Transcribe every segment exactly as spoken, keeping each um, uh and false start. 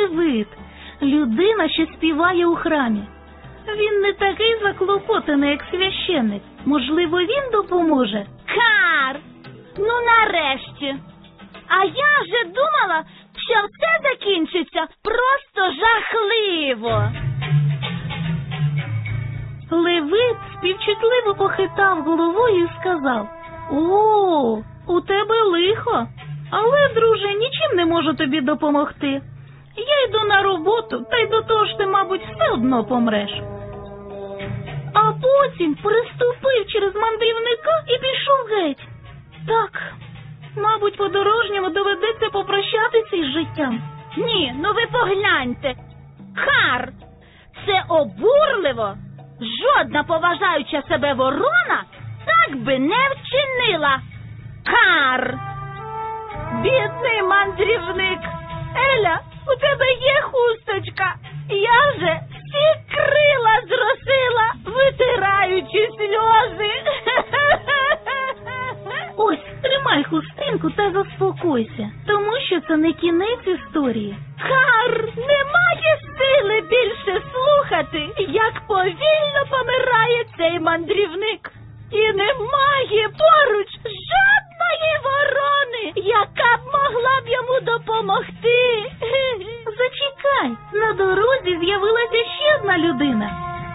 Левит, людина, що співає у храмі. Він не такий заклопотаний, як священник. Можливо, він допоможе? Кар! Ну нарешті! А я вже думала, що все закінчиться просто жахливо. Левит співчутливо похитав головою і сказав: «О, у тебе лихо, але, друже, нічим не можу тобі допомогти. Я йду на роботу, та й до того ж ти, мабуть, все одно помреш». А потім переступив через мандрівника і пішов геть. Так, мабуть, подорожньому доведеться попрощатися із життям. Ні, ну ви погляньте. Кар, це обурливо. Жодна поважаюча себе ворона так би не вчинила. Кар! Бідний мандрівник. Еля, у тебе є хусточка. Я вже всі крила зросила, витираючи сльози. Ось, тримай хустинку та заспокойся, тому що це не кінець історії. Кар, немає сили більше слухати, як повільно помирає цей мандрівник. І немає поруч жодної ворони, яка б могла б йому допомогти. Зачекай, на дорозі з'явилася ще одна людина.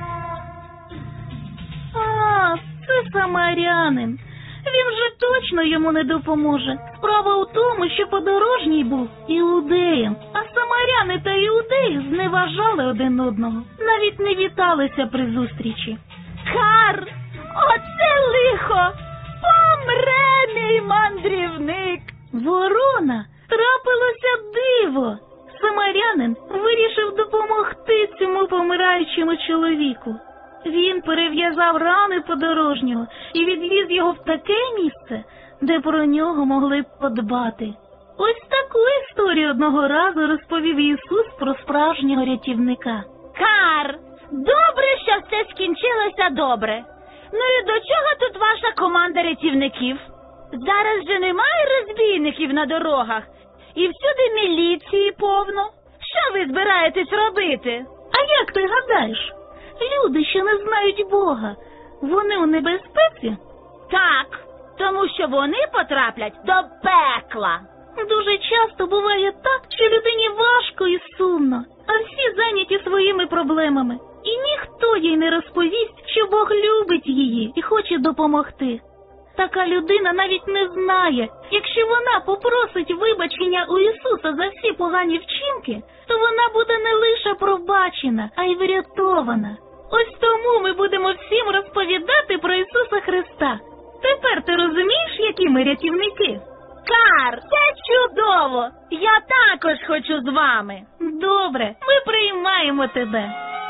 А, це самарянин. Він вже точно йому не допоможе. Справа у тому, що подорожній був іудеєм, а самаряни та іудеї зневажали один одного. Навіть не віталися при зустрічі. Кар, оце лихо! Помре мій мандрівник! Ворона, трапилося диво! Самарянин вирішив допомогти цьому помираючому чоловіку. Він перев'язав рани подорожнього і відвіз його в таке місце, де про нього могли б подбати. Ось таку історію одного разу розповів Ісус про справжнього рятівника. Кар, добре, що все скінчилося добре. Ну і до чого тут ваша команда рятівників? Зараз же немає розбійників на дорогах, і всюди міліції повно. Що ви збираєтесь робити? А як ти гадаєш? Люди, що не знають Бога, вони у небезпеці? Так, тому що вони потраплять до пекла. Дуже часто буває так, що людині важко і сумно, а всі зайняті своїми проблемами. І ніхто їй не розповість, що Бог любить її і хоче допомогти. Така людина навіть не знає, якщо вона попросить вибачення у Ісуса за всі погані вчинки, то вона буде не лише пробачена, а й врятована. Ось тому ми будемо всім розповідати про Ісуса Христа. Тепер ти розумієш, які ми рятівники? Кар, це чудово! Я також хочу з вами. Добре, ми приймаємо тебе.